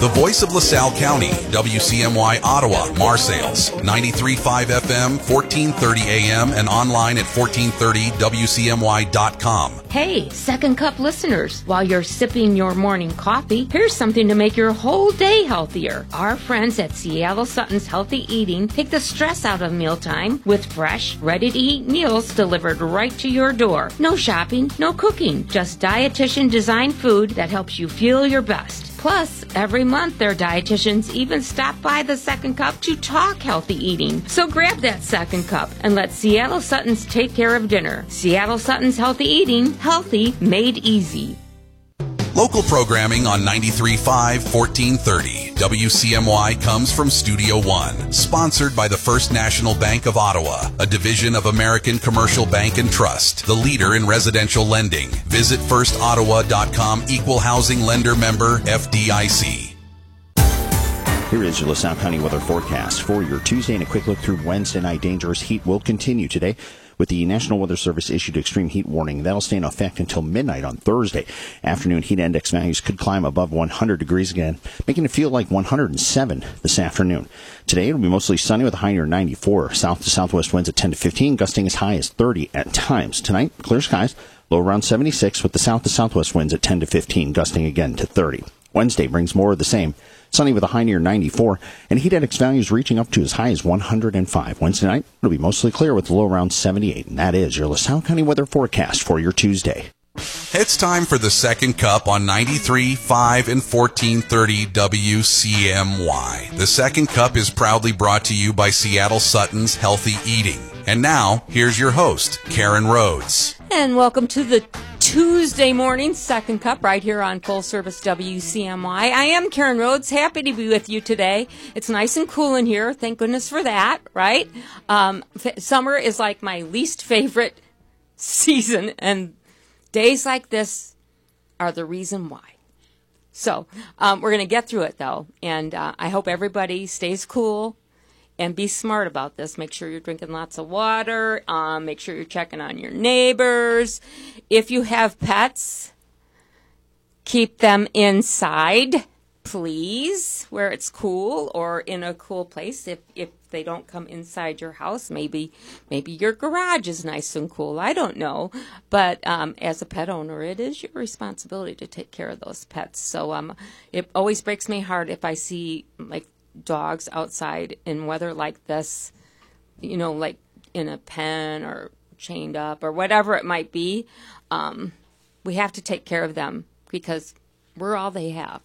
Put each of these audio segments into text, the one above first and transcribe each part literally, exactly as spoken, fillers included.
The voice of LaSalle County, W C M Y Ottawa, Marseilles, ninety-three point five F M, fourteen thirty A M, and online at fourteen thirty W C M Y dot com. Hey, Second Cup listeners, while you're sipping your morning coffee, here's something to make your whole day healthier. Our friends at Seattle Sutton's Healthy Eating take the stress out of mealtime with fresh, ready-to-eat meals delivered right to your door. No shopping, no cooking, just dietitian-designed food that helps you feel your best. Plus, every month their dietitians even stop by the Second Cup to talk healthy eating. So grab that Second Cup and let Seattle Suttons take care of dinner. Seattle Sutton's Healthy Eating, healthy made easy. Local programming on ninety-three point five, fourteen thirty. W C M Y comes from Studio One, sponsored by the First National Bank of Ottawa, a division of American Commercial Bank and Trust, the leader in residential lending. Visit first ottawa dot com, equal housing lender member, F D I C. Here is your LaSalle County weather forecast for your Tuesday, and a quick look through Wednesday night. Dangerous heat will continue today, with the National Weather Service issued extreme heat warning. That'll stay in effect until midnight on Thursday. Afternoon heat index values could climb above one hundred degrees again, making it feel like one hundred seven this afternoon. Today it'll be mostly sunny with a high near ninety-four. South to southwest winds at ten to fifteen, gusting as high as thirty at times. Tonight, clear skies, low around seventy-six, with the south to southwest winds at ten to fifteen, gusting again to thirty. Wednesday brings more of the same. Sunny with a high near ninety-four, and heat index values reaching up to as high as one hundred five. Wednesday night, it'll be mostly clear with a low around seventy-eight. And that is your LaSalle County weather forecast for your Tuesday. It's time for the Second Cup on ninety-three point five and fourteen thirty W C M Y. The Second Cup is proudly brought to you by Seattle Sutton's Healthy Eating. And now, here's your host, Karen Rhodes. And welcome to the Tuesday morning Second Cup right here on Full Service W C M Y. I am Karen Rhodes, happy to be with you today. It's nice and cool in here. Thank goodness for that, right? Um, f- summer is like my least favorite season, and days like this are the reason why. So um, we're going to get through it, though, and uh, I hope everybody stays cool. And be smart about this. Make sure you're drinking lots of water. Um, make sure you're checking on your neighbors. If you have pets, keep them inside, please, where it's cool or in a cool place. If if they don't come inside your house, maybe maybe your garage is nice and cool. I don't know. But um, as a pet owner, it is your responsibility to take care of those pets. So um, it always breaks my heart if I see, like, dogs outside in weather like this, you know, like in a pen or chained up or whatever it might be. Um, we have to take care of them because we're all they have.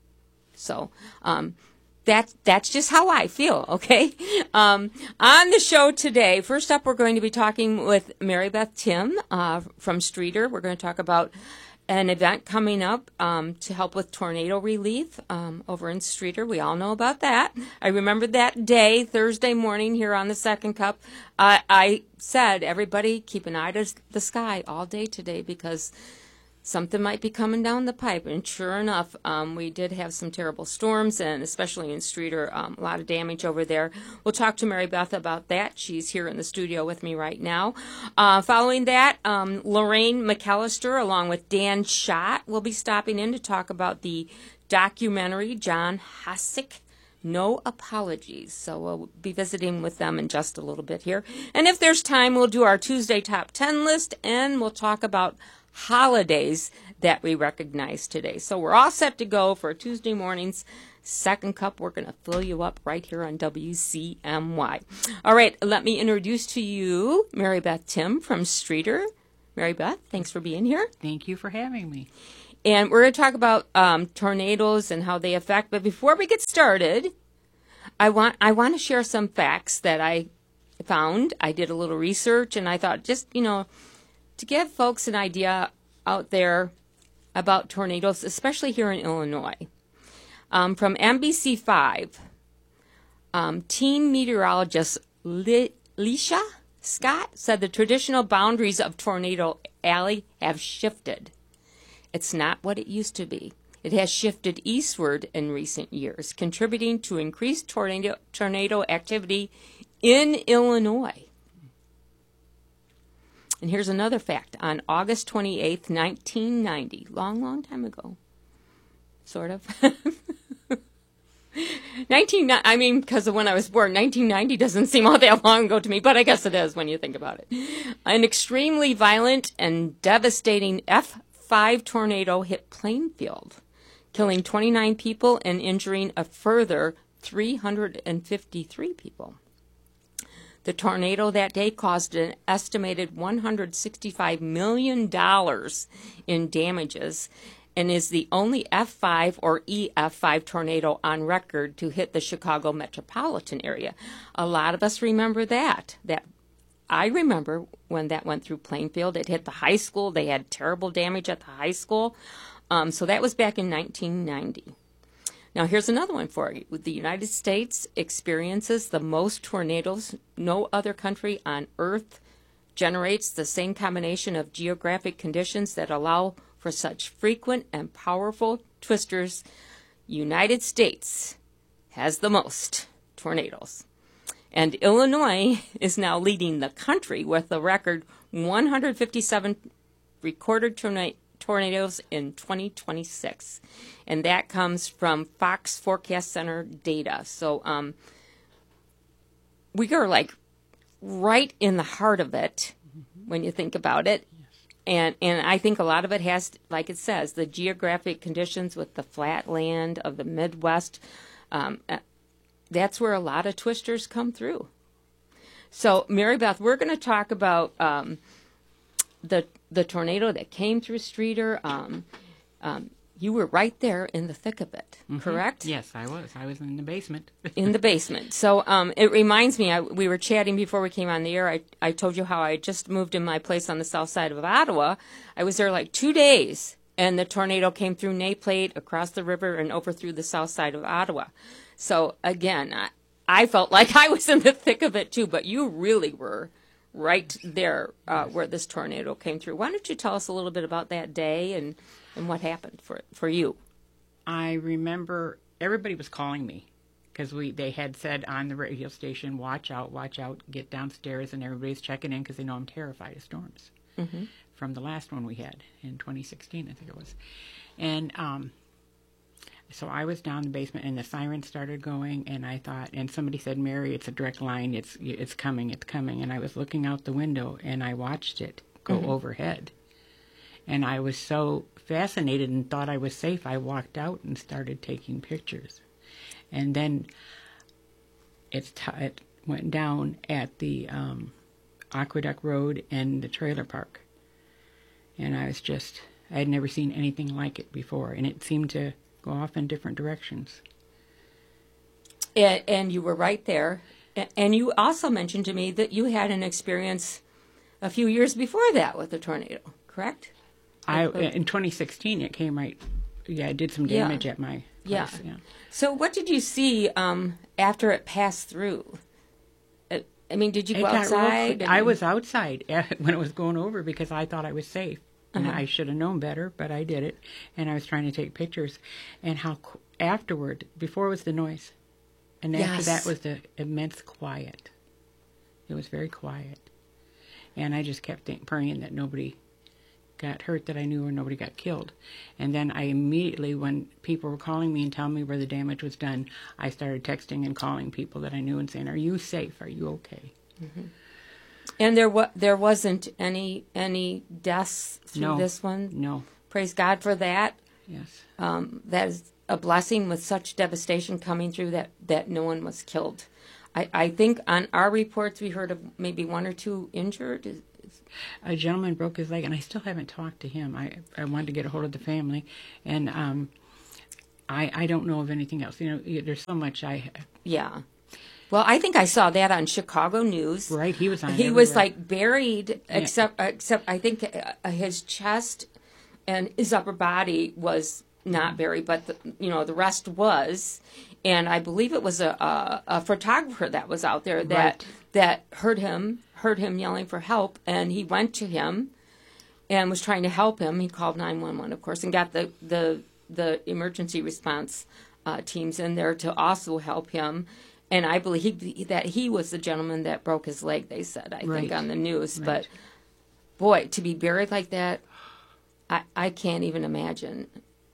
So um, that, that's just how I feel, okay? Um, on the show today, first up, we're going to be talking with Mary Beth Tim uh, from Streator. We're going to talk about an event coming up um, to help with tornado relief um, over in Streator. We all know about that. I remember that day, Thursday morning here on the Second Cup. Uh, I said, everybody keep an eye to the sky all day today because something might be coming down the pipe. And sure enough, um, we did have some terrible storms, and especially in Streator, um, a lot of damage over there. We'll talk to Mary Beth about that. She's here in the studio with me right now. Uh, following that, um, Lorraine McAllister, along with Dan Schott, will be stopping in to talk about the documentary John Hasek, No Apologies. So we'll be visiting with them in just a little bit here. And if there's time, we'll do our Tuesday Top ten list, and we'll talk about holidays that we recognize today. So we're all set to go for Tuesday morning's Second Cup. We're going to fill you up right here on W C M Y. All right, let me introduce to you Mary Beth Tim from Streator. Mary Beth, thanks for being here. Thank you for having me. And we're going to talk about um, tornadoes and how they affect. But before we get started, I want I want to share some facts that I found. I did a little research, and I thought just, you know, to give folks an idea out there about tornadoes, especially here in Illinois. Um, from N B C five, um, teen meteorologist Leisha Scott said the traditional boundaries of Tornado Alley have shifted. It's not what it used to be. It has shifted eastward in recent years, contributing to increased tornado, tornado activity in Illinois. And here's another fact. On August twenty-eighth, nineteen ninety, long, long time ago, sort of, nineteen, I mean, because of when I was born, nineteen ninety doesn't seem all that long ago to me, but I guess it is when you think about it. An extremely violent and devastating F five tornado hit Plainfield, killing twenty-nine people and injuring a further three hundred fifty-three people. The tornado that day caused an estimated one hundred sixty-five million dollars in damages and is the only F five or E F five tornado on record to hit the Chicago metropolitan area. A lot of us remember that. That I remember when that went through Plainfield. It hit the high school. They had terrible damage at the high school. Um, so that was back in nineteen ninety. Now, here's another one for you. The United States experiences the most tornadoes. No other country on Earth generates the same combination of geographic conditions that allow for such frequent and powerful twisters. United States has the most tornadoes. And Illinois is now leading the country with a record one hundred fifty-seven recorded tornadoes. tornadoes in twenty twenty-six, and that comes from Fox Forecast Center data. So um, we are like right in the heart of it mm-hmm. when you think about it. Yes. And and I think a lot of it has, like it says, the geographic conditions with the flat land of the Midwest. Um, that's where a lot of twisters come through. So, Mary Beth, we're going to talk about um, the the tornado that came through Streator. Um, um, you were right there in the thick of it, mm-hmm. correct? Yes, I was. I was in the basement. In the basement. So um, it reminds me, I, we were chatting before we came on the air. I, I told you how I just moved in my place on the south side of Ottawa. I was there like two days, and the tornado came through Naplate, across the river, and over through the south side of Ottawa. So, again, I, I felt like I was in the thick of it, too, but you really were right there uh, where this tornado came through. Why don't you tell us a little bit about that day and, and what happened for for you? I remember everybody was calling me because we they had said on the radio station, watch out, watch out, get downstairs, and everybody's checking in because they know I'm terrified of storms mm-hmm. from the last one we had in twenty sixteen, I think it was. And um, so I was down in the basement, and the siren started going, and I thought, and somebody said, Mary, it's a direct line, it's it's coming, it's coming. And I was looking out the window, and I watched it go mm-hmm. overhead. And I was so fascinated and thought I was safe, I walked out and started taking pictures. And then it, t- it went down at the um, Aqueduct Road and the trailer park. And I was just, I had never seen anything like it before, and it seemed to go off in different directions. And, and you were right there. And you also mentioned to me that you had an experience a few years before that with a tornado, correct? I in twenty sixteen it came right. Yeah, it did some damage yeah. at my place. Yeah. yeah. So what did you see um, after it passed through? It, I mean, did you go outside? I was outside when it was going over because I thought I was safe. And uh-huh. I should have known better, but I did it. And I was trying to take pictures. And how afterward, before was the noise. And after yes. that was the immense quiet. It was very quiet. And I just kept think, praying that nobody got hurt that I knew or nobody got killed. And then I immediately, when people were calling me and telling me where the damage was done, I started texting and calling people that I knew and saying, are you safe? Are you okay? Mm-hmm. And there wa- there wasn't any any deaths through no, this one? No. Praise God for that. Yes. Um, that is a blessing with such devastation coming through that, that no one was killed. I, I think on our reports we heard of maybe one or two injured. Is, is... A gentleman broke his leg, and I still haven't talked to him. I, I wanted to get a hold of the family, and um, I I don't know of anything else. You know, there's so much I... Yeah. Well, I think I saw that on Chicago News. Right, he was on. He everywhere. was like buried, yeah. except except I think uh, his chest and his upper body was not buried, but the, you know the rest was. And I believe it was a a, a photographer that was out there that right. that heard him heard him yelling for help, and he went to him and was trying to help him. He called nine one one, of course, and got the the the emergency response uh, teams in there to also help him. And I believe he, that he was the gentleman that broke his leg, they said, I right. think, on the news. Right. But, boy, to be buried like that, I, I can't even imagine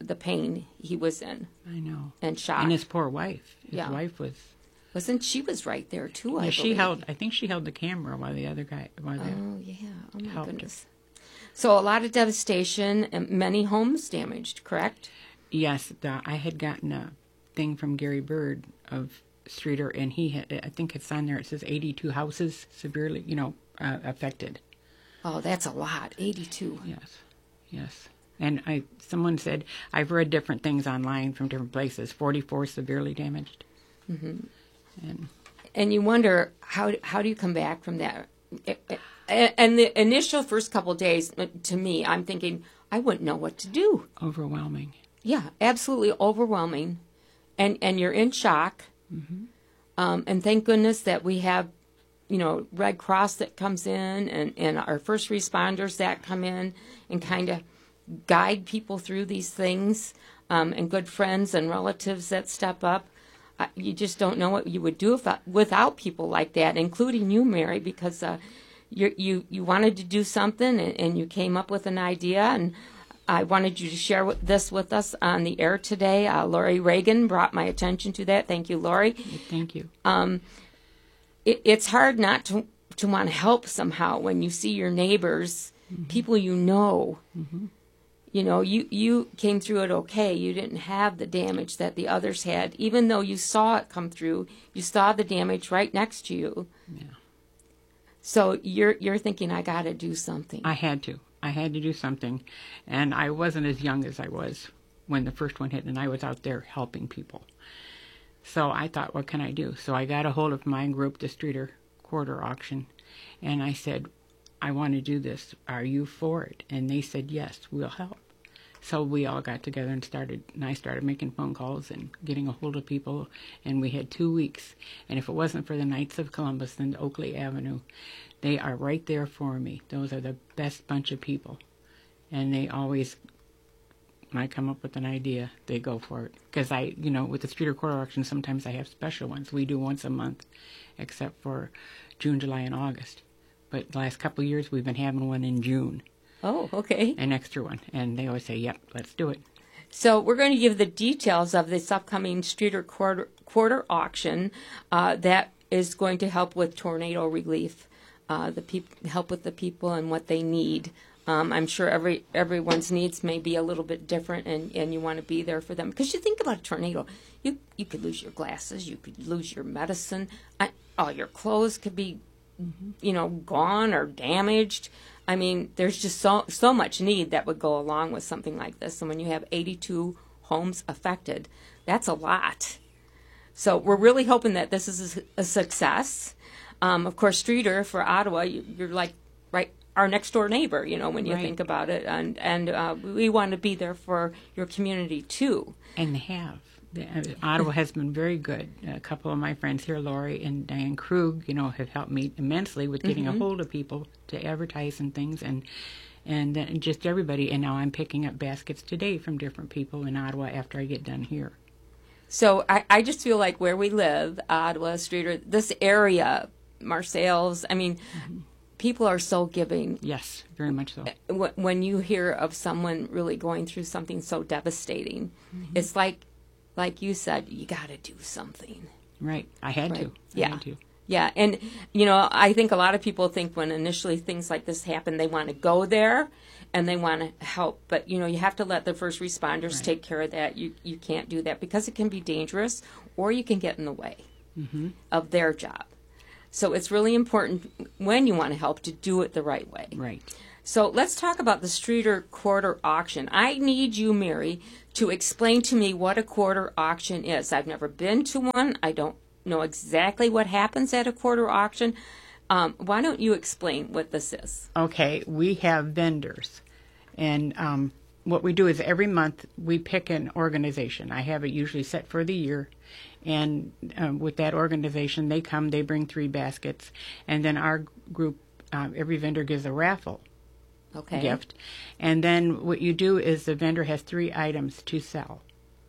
the pain he was in. I know. And shock. And his poor wife. His Yeah. wife was. Wasn't she was right there too? I Yeah, she believe. held. I think she held the camera while the other guy. While the, Oh yeah. Oh my helped her. goodness. So a lot of devastation and many homes damaged. Correct? Yes, the, I had gotten a thing from Gary Bird of Streeter, and he had, I think it's on there. It says eighty-two houses severely, you know, uh, affected. Oh, that's a lot. eighty-two. Yes, yes. And I, someone said I've read different things online from different places. forty-four severely damaged. Mm-hmm. And And you wonder how how do you come back from that? And the initial first couple of days, to me, I'm thinking I wouldn't know what to do. overwhelming. Yeah, absolutely overwhelming, and and you're in shock. Mm-hmm. Um, and thank goodness that we have, you know, Red Cross that comes in, and and our first responders that come in and kind of guide people through these things, um, and good friends and relatives that step up. Uh, you just don't know what you would do if, without people like that, including you, Mary, because uh, you you you wanted to do something and, and you came up with an idea, and I wanted you to share with, this with us on the air today. Uh, Lori Reagan brought my attention to that. Thank you, Lori. Thank you. It, it's hard not to to want to help somehow when you see your neighbors, mm-hmm. people you know. Mm-hmm. You know, you, you came through it okay. You didn't have the damage that the others had. Even though you saw it come through, you saw the damage right next to you. Yeah. So you're you're thinking, I got to do something. I had to. I had to do something. And I wasn't as young as I was when the first one hit, and I was out there helping people. So I thought, what can I do? So I got a hold of my group, the Streeter Quarter Auction, and I said, I want to do this. Are you for it? And they said, yes, we'll help. So we all got together and started, and I started making phone calls and getting a hold of people, and we had two weeks. And if it wasn't for the Knights of Columbus and Oakley Avenue, they are right there for me. Those are the best bunch of people. And they always, when I come up with an idea, they go for it. Because I, you know, with the Streeter Quarter Auction, sometimes I have special ones. We do once a month, except for June, July, and August. But the last couple of years, we've been having one in June. Oh, okay. An extra one. And they always say, yep, let's do it. So we're going to give the details of this upcoming Streeter Quarter, quarter auction uh, that is going to help with tornado relief, uh, the peop- help with the people and what they need. Um, I'm sure every everyone's needs may be a little bit different, and, and you want to be there for them. Because you think about a tornado, you you could lose your glasses, you could lose your medicine, I, all your clothes could be, mm-hmm. you know, gone or damaged. I mean, there's just so so much need that would go along with something like this. And when you have eighty-two homes affected, that's a lot. So we're really hoping that this is a, a success. Um, of course, Streeter for Ottawa, you, you're like right our next door neighbor. You know, when you Right. think about it, and and uh, we want to be there for your community too. And they have. The, uh, Ottawa has been very good. A couple of my friends here, Lori and Diane Krug, you know, have helped me immensely with getting Mm-hmm. a hold of people to advertise and things, and and uh, just everybody. And now I'm picking up baskets today from different people in Ottawa after I get done here. So I, I just feel like where we live, Ottawa, Streeter, this area, Marseilles, I mean, mm-hmm. people are so giving. Yes, very much so. Wh- When you hear of someone really going through something so devastating, mm-hmm. it's like, like you said, you got to do something. Right. I had Right. to. I Yeah. had to. Yeah, and you know, I think a lot of people think when initially things like this happen, they want to go there and they want to help. But you know, you have to let the first responders Right. take care of that. You you can't do that because it can be dangerous, or you can get in the way Mm-hmm. of their job. So it's really important when you want to help to do it the right way. Right. So let's talk about the Streeter Quarter Auction. I need you, Mary, to explain to me what a quarter auction is. I've never been to one. I don't know exactly what happens at a quarter auction. Um, why don't you explain what this is? Okay, we have vendors, and um, what we do is every month we pick an organization. I have it usually set for the year, and um, with that organization, they come, they bring three baskets, and then our group, um, every vendor gives a raffle Okay. gift, and then what you do is the vendor has three items to sell.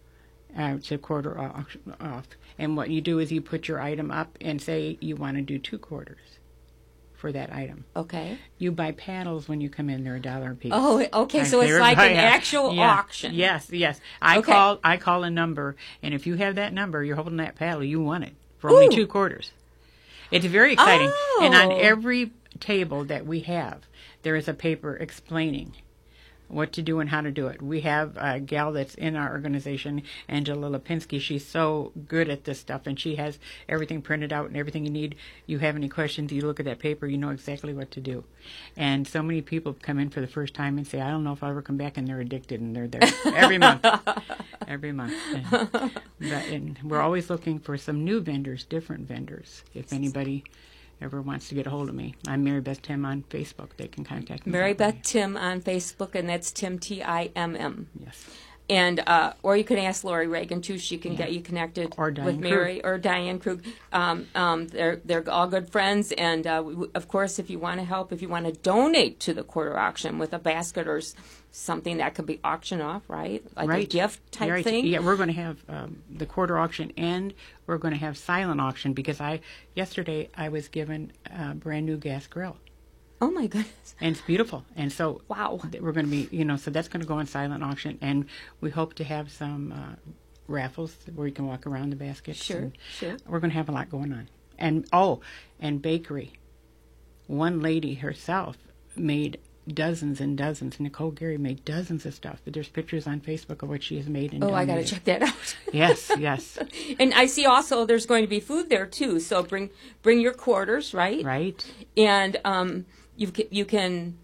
Uh, it's a quarter auction off, and what you do is you put your item up and say you want to do two quarters for that item. Okay. You buy paddles when you come in; they're a dollar a piece. Oh, okay. My So it's favorite like buy- an yeah. actual Yeah. auction. Yes, yes. I Okay. call I call a number, and if you have that number, you're holding that paddle. You won it for only Ooh. two quarters. It's very exciting. Oh. And on every table that we have, there is a paper explaining what to do and how to do it. We have a gal that's in our organization, Angela Lipinski. She's so good at this stuff, and she has everything printed out and everything you need. You have any questions, you look at that paper, you know exactly what to do. And so many people come in for the first time and say, I don't know if I'll ever come back, and they're addicted, and they're there every month. Every month. And, but, and we're always looking for some new vendors, different vendors, if anybody ever wants to get a hold of me. I'm Mary Beth Tim on Facebook. They can contact me. Mary that way. Beth Tim on Facebook, and that's Tim, T I M M. Yes. And uh, or you can ask Lori Reagan too. She can get you connected Or Diane with Mary or Diane Krug. Um, um, they're they're all good friends, and uh, we, of course, if you want to help, if you want to donate to the quarter auction with a basket or s- something that could be auctioned off, right? Like right. a gift type right. thing. Yeah, we're going to have um, the quarter auction, and we're going to have silent auction, because I yesterday I was given a brand new gas grill. Oh my goodness! And it's beautiful. And so Wow. th- we're going to be, you know, so that's going to go on silent auction. And we hope to have some uh, raffles where you can walk around the baskets. Sure, and sure. We're going to have a lot going on. And, oh, and bakery. One lady herself made dozens and dozens. Nicole Gary made dozens of stuff. But there's pictures on Facebook of what she has made. And Oh, I got to donated. check that out. Yes, yes. And I see also there's going to be food there too. So bring bring your quarters, right? Right. And um, you ca- you can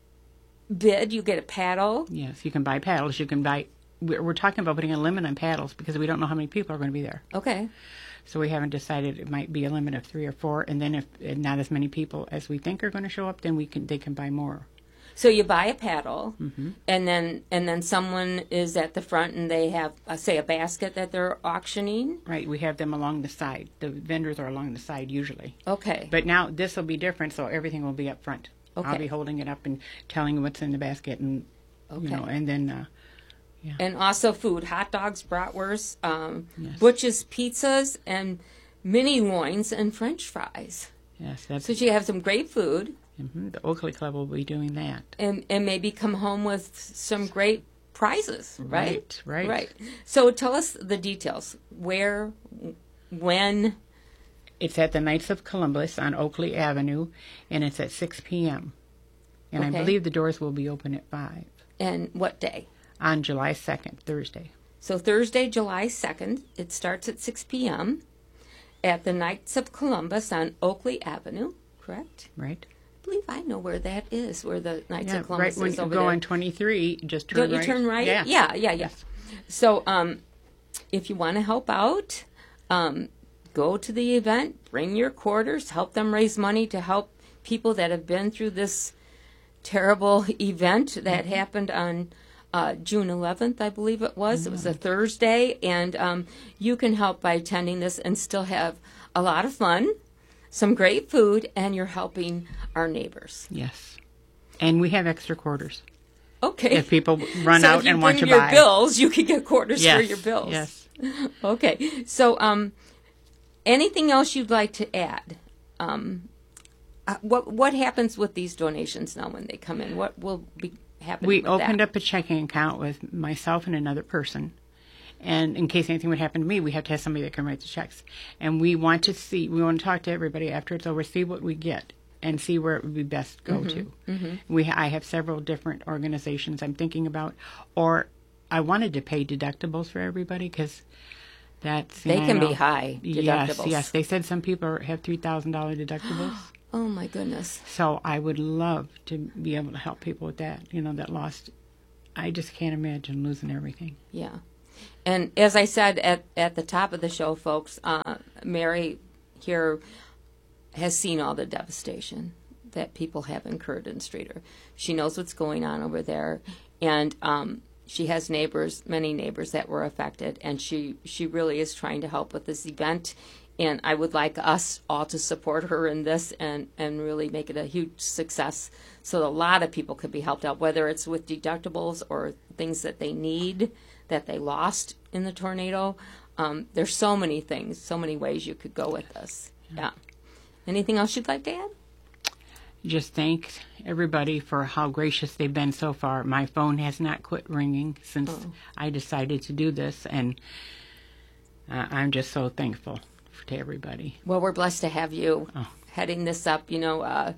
bid. You get a paddle. Yes, you can buy paddles. You can buy. We're, we're talking about putting a limit on paddles because we don't know how many people are going to be there. Okay. So we haven't decided. It might be a limit of three or four, and then if not as many people as we think are going to show up, then we can they can buy more. So you buy a paddle, Mm-hmm. and then and then someone is at the front, and they have uh, say a basket that they're auctioning. Right, we have them along the side. The vendors are along the side usually. Okay. But now this will be different, so everything will be up front. I'll Okay. be holding it up and telling you what's in the basket, and Okay. you know, and then uh, And also food: hot dogs, bratwurst, um, Yes. Butch's pizzas, and mini loins and French fries. yes, that's So you have some great food, mhm, the Oakley Club will be doing that. and and maybe come home with some great prizes, right? Right, right. Right. So tell us the details. Where, when? It's at the Knights of Columbus on Oakley Avenue, and it's at six p.m. And Okay. I believe the doors will be open at five And what day? on July second, Thursday. So Thursday, July second, it starts at six p.m. at the Knights of Columbus on Oakley Avenue, correct? Right? I believe I know where that is, where the Knights Yeah, of Columbus right when is you over go there. on twenty-three, just turn Don't right. you turn right? Yeah. yeah, yeah. yeah. So um, if you want to help out, um, go to the event, bring your quarters, help them raise money to help people that have been through this terrible event that Mm-hmm. happened on uh, June eleventh, I believe it was. It was a Thursday, and um, you can help by attending this and still have a lot of fun, some great food, and you're helping our neighbors. Yes. And we have extra quarters. Okay. If people run so out if you and want bring to your buy. bills, you can get quarters Yes. for your bills. Yes. Okay. So, um, anything else you'd like to add? Um, uh, what what happens with these donations now when they come in? What will be happening? We with opened that? up a checking account with myself and another person. And in case anything would happen to me, we have to have somebody that can write the checks. And we want to see, we want to talk to everybody after it's over, see what we get, and see where it would be best to go Mm-hmm. to. Mm-hmm. We, I have several different organizations I'm thinking about. Or I wanted to pay deductibles for everybody because that's... They you can be know, high Yes, deductibles. yes. They said some people are, have three thousand dollars deductibles. Oh my goodness. So I would love to be able to help people with that, you know, that lost. I just can't imagine losing everything. Yeah. And as I said at, at the top of the show, folks, uh, Mary here has seen all the devastation that people have incurred in Streator. She knows what's going on over there. And um, she has neighbors, many neighbors that were affected. And she, she really is trying to help with this event. And I would like us all to support her in this and, and really make it a huge success so that a lot of people could be helped out, whether it's with deductibles or things that they need that they lost in the tornado. Um, there's so many things, so many ways you could go with this. Yeah. Anything else you'd like to add? just thank everybody for how gracious they've been so far. My phone has not quit ringing since oh. I decided to do this, and uh, I'm just so thankful to everybody. Well, we're blessed to have you oh. heading this up. You know, uh,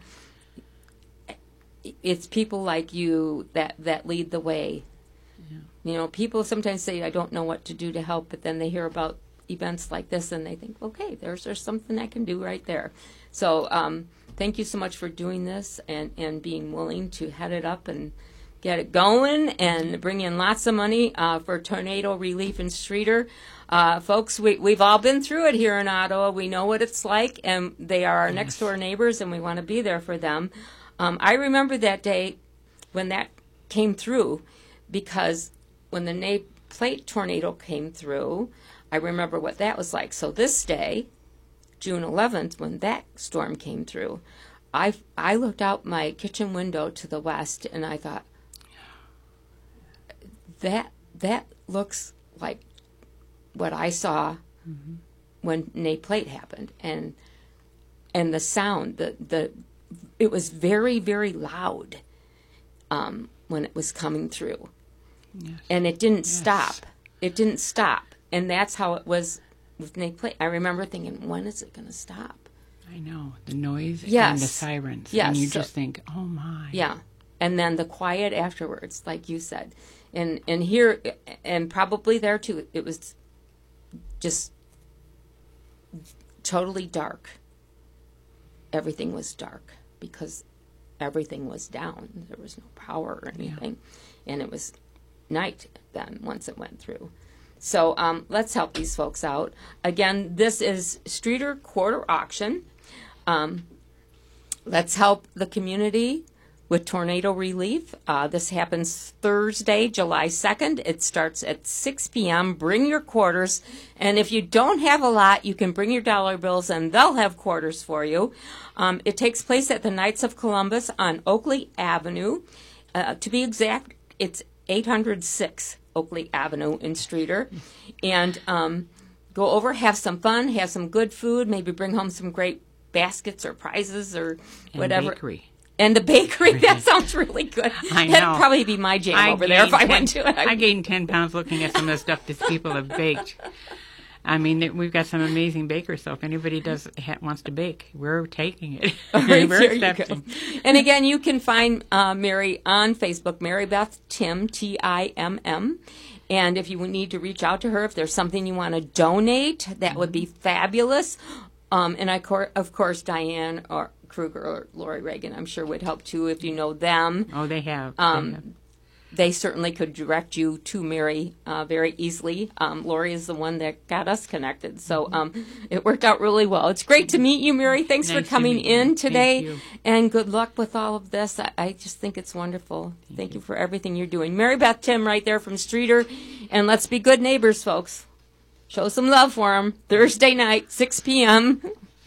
it's people like you that, that lead the way. Yeah. You know, people sometimes say, I don't know what to do to help, but then they hear about events like this and they think, okay, there's there's something I can do right there. So um, thank you so much for doing this and, and being willing to head it up and get it going and bring in lots of money uh, for tornado relief in Streator. Uh, folks, we, we've all been through it here in Ottawa. We know what it's like, and they are our yes. next door neighbors, and we want to be there for them. Um, I remember that day when that came through, because when the Nape Plate tornado came through, I remember what that was like. So this day, June eleventh, when that storm came through, I, I looked out my kitchen window to the west, and I thought, that that looks like what I saw mm-hmm. when Nape Plate happened, and and the sound, the the it was very, very loud um, when it was coming through, yes. and it didn't yes. stop. It didn't stop, and that's how it was with Nape Plate. I remember thinking, when is it going to stop? I know the noise yes. and the sirens, yes. and you so, just think, oh my, yeah, and then the quiet afterwards, like you said, and and here and probably there too, it was just totally dark. Everything was dark because everything was down. There was no power or anything. Yeah. And it was night then once it went through. So um, let's help these folks out. Again, this is Streator Quarter Auction. Um, let's help the community with tornado relief. Uh, this happens Thursday, July second. It starts at six p.m. Bring your quarters. And if you don't have a lot, you can bring your dollar bills and they'll have quarters for you. Um, it takes place at the Knights of Columbus on Oakley Avenue. Uh, to be exact, it's eight hundred six Oakley Avenue in Streator. And um, go over, have some fun, have some good food, maybe bring home some great baskets or prizes or and whatever. Bakery. And the bakery, that sounds really good. I know. That'd probably be my jam I over there if I ten, went to it. I gained ten pounds looking at some of the stuff that people have baked. I mean, we've got some amazing bakers, so if anybody does ha- wants to bake, we're taking it. Right, we're there accepting. You go. And again, you can find uh, Mary on Facebook, Mary Beth Timm, T I M M. And if you need to reach out to her, if there's something you want to donate, that mm-hmm. would be fabulous. Um, and I cor- of course, Diane or Kruger or Lori Reagan, I'm sure would help too if you know them. Oh, they have. Um, they have. They certainly could direct you to Mary uh, very easily. Um, Lori is the one that got us connected, so um, it worked out really well. It's great to meet you, Mary. Thanks nice for coming to in you. today, and good luck with all of this. I, I just think it's wonderful. Thank, Thank you. you for everything you're doing. Mary Beth Timm right there from Streator, and let's be good neighbors, folks. Show some love for them. Thursday night, six p.m.,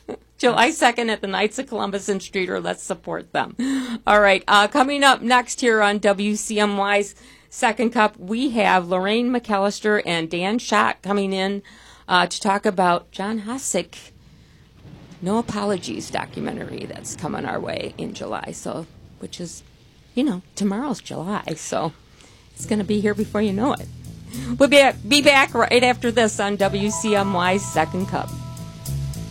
July second at the Knights of Columbus in Streator. Let's support them. All right. Uh, coming up next here on W C M Y's Second Cup, we have Lorraine McAllister and Dan Schott coming in uh, to talk about John Hossack, No Apologies documentary that's coming our way in July. So, which is, you know, tomorrow's July. So it's going to be here before you know it. We'll be, be back right after this on W C M Y's Second Cup.